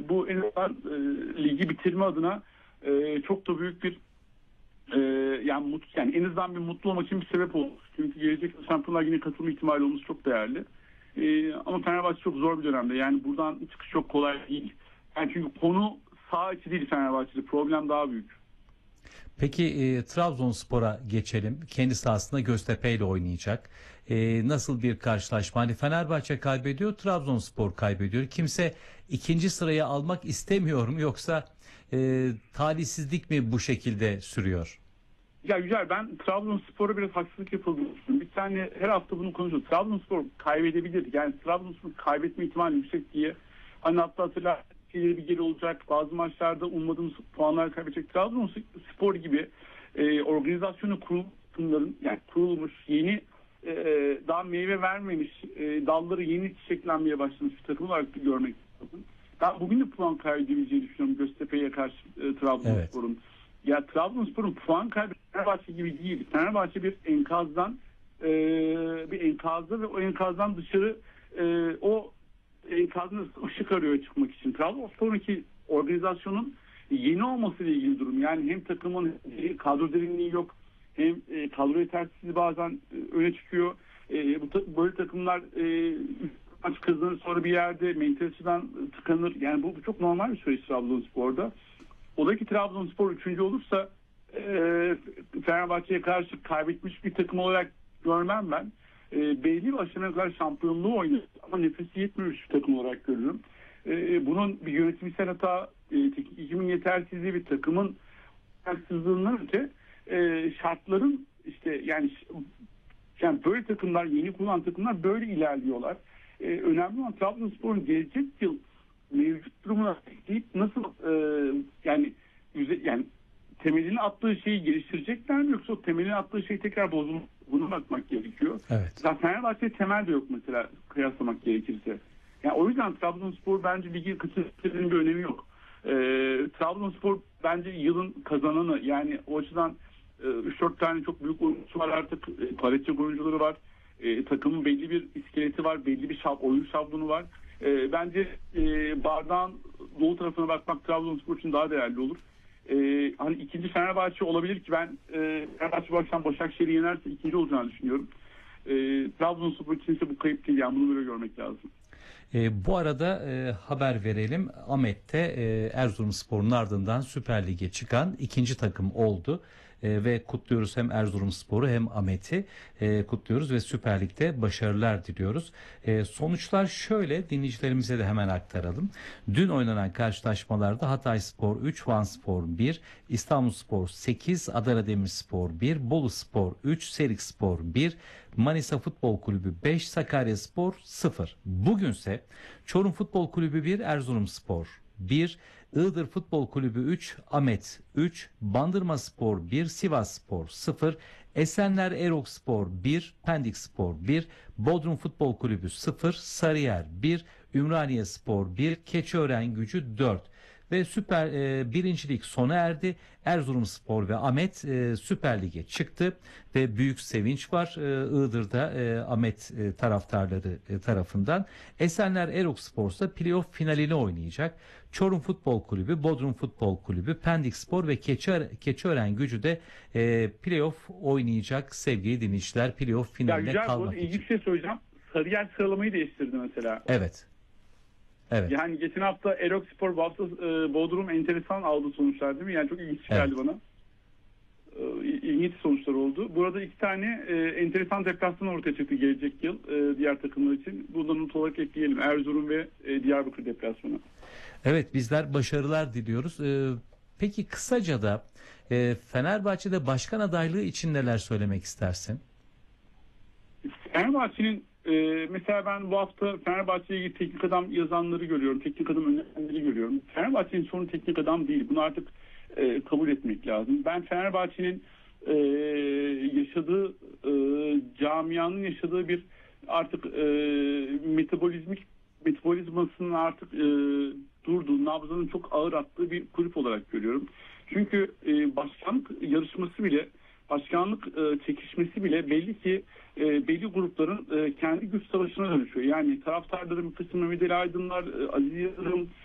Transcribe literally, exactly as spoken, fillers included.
bu en azından e, ligi bitirme adına e, çok da büyük bir e, yani mut, yani en azından bir mutlu olmak için bir sebep olur. Çünkü gelecek Şampiyonlar Ligi'ne katılma ihtimali olması çok değerli. E, ama Fenerbahçe çok zor bir dönemde. Yani buradan çıkış çok kolay değil. Yani çünkü konu sağ içi değil Fenerbahçe'de. Problem daha büyük. Peki e, Trabzonspor'a geçelim. Kendi sahasında Göztepe ile oynayacak. E, nasıl bir karşılaşma? Hani Fenerbahçe kaybediyor, Trabzonspor kaybediyor. Kimse ikinci sırayı almak istemiyor mu, yoksa e, talihsizlik mi bu şekilde sürüyor? Ya Yücel, ben Trabzonspor'a biraz haksızlık yapıldığını düşünüyorum. Bir tane her hafta bunu konuşuyoruz. Trabzonspor kaybedebilir. Yani Trabzonspor kaybetme ihtimali yüksek diye. Hani hatta hatırlar bir geri olacak. Bazı maçlarda ummadığımız puanlar kaybedecek. Trabzonspor gibi e, organizasyonu kurulmuş, yani kurulmuş yeni e, daha meyve vermemiş e, dalları yeni çiçeklenmeye başlamış bir takım olarak görmek lazım. Ben bugün de puan kaybedebileceğini düşünüyorum Göztepe'ye karşı e, Trabzonspor'un. Evet. Ya Trabzonspor'un puan kaybı Fenerbahçe gibi değil. Fenerbahçe bir enkazdan e, bir enkazda ve o enkazdan dışarı e, o enkazın ışık arıyor çıkmak için. Trabzonspor'un ki organizasyonun yeni olması ile ilgili durum. Yani hem takımın kadro derinliği yok, hem e, kadro yetersizliği bazen e, öne çıkıyor. E, bu böyle takımlar e, maç kazanır, sonra bir yerde mentaliteden tıkanır. Yani bu, bu çok normal bir süreç Trabzonspor'da. Ola ki Trabzonspor üçüncü olursa e, Fenerbahçe'ye karşı kaybetmiş bir takım olarak görmem ben. E, belli bir aşamaya kadar şampiyonluğu oynuyor ama nefesi yetmemiş bir takım olarak görüyorum. E, bunun bir yönetimsel hata, e, teknik ekimin yetersizliği, bir takımın yetersizliğinden öte e, şartların işte yani yani böyle takımlar, yeni kurulan takımlar böyle ilerliyorlar. E, önemli olan Trabzonspor'un gelecek yıl mevcut durumuna ekleyip nasıl e, yani yani temelini attığı şeyi geliştirecekler mi, yoksa o temelini attığı şey tekrar bozulmuş, buna bakmak gerekiyor. Evet. Zaten Fenerbahçe temel de yok mesela kıyaslamak gerekirse. Yani o yüzden Trabzonspor bence ligi kıtırtının bir önemi yok. E, Trabzonspor bence yılın kazananı, yani o açıdan e, üç dört tane çok büyük oyuncusu var artık. E, Paletçik oyuncuları var. E, takımın belli bir iskeleti var. Belli bir şab, oyun şablonu var. E, bence e, bardağın dolu tarafına bakmak Trabzonspor için daha değerli olur. E, hani ikinci Fenerbahçe olabilir ki ben e, Fenerbahçe bu akşam Başakşehir'i yenerse ikinci olacağını düşünüyorum. E, Trabzonspor için ise bu kayıp değil, yani bunu böyle görmek lazım. E, bu arada e, haber verelim. Ahmet'te e, Erzurumspor'un ardından Süper Lig'e çıkan ikinci takım oldu. E, ve kutluyoruz hem Erzurumspor'u hem Ahmet'i e, kutluyoruz ve Süper Lig'de başarılar diliyoruz. E, sonuçlar şöyle, dinleyicilerimize de hemen aktaralım. Dün oynanan karşılaşmalarda Hatayspor üç, Vanspor bir, İstanbulspor sekiz, Adana Demirspor bir, Boluspor üç, Serikspor bir, Manisa Futbol Kulübü beş, Sakaryaspor sıfır. Bugünse Çorum Futbol Kulübü bir, Erzurumspor bir, Iğdır Futbol Kulübü üç, Ahmet üç, Bandırmaspor bir, Sivasspor sıfır, Esenler Erokspor bir, Pendikspor bir, Bodrum Futbol Kulübü sıfır, Sarıyer bir, Ümraniyespor bir, Keçiören-Gücü dört. Ve Süper e, birincilik sona erdi. Erzurumspor ve Ahmet e, Süper Lig'e çıktı ve büyük sevinç var e, Iğdır'da e, Ahmet e, taraftarları e, tarafından. Esenler Erokspor ise playoff finalini oynayacak. Çorum Futbol Kulübü, Bodrum Futbol Kulübü, Pendikspor ve Keçiören, Keçiören-Gücü de e, playoff oynayacak sevgili dinleyiciler. Playoff finaline ya, kalmak için. İlginç bir şey söyleyeceğim. Sarıyer sıralamayı değiştirdi mesela. Evet. Evet. Yani geçen hafta Erokspor, bu hafta e, Bodrum enteresan aldı sonuçlar değil mi? Yani çok ilginç geldi Evet. bana. E, ilginç sonuçlar oldu. Burada iki tane e, enteresan deplasman ortaya çıktı gelecek yıl e, diğer takımlar için. Buradan not olarak ekleyelim. Erzurum ve e, Diyarbakır deplasmanı. Evet, bizler başarılar diliyoruz. Ee, peki kısaca da e, Fenerbahçe'de başkan adaylığı için neler söylemek istersin? Fenerbahçe'nin e, mesela ben bu hafta Fenerbahçe'ye ilgili teknik adam yazanları görüyorum. Teknik adam önerenleri görüyorum. Fenerbahçe'nin sorunu teknik adam değil. Bunu artık e, kabul etmek lazım. Ben Fenerbahçe'nin e, yaşadığı e, camianın yaşadığı bir artık e, metabolizmik metabolizmasının artık e, durduğu, nabzının çok ağır attığı bir kulüp olarak görüyorum. Çünkü e, başkanlık yarışması bile, başkanlık e, çekişmesi bile belli ki e, belli grupların e, kendi güç savaşına dönüşüyor. Yani taraftarların bir kısmı Mehmet Ali Aydınlar, e, Aziz Yıldırım,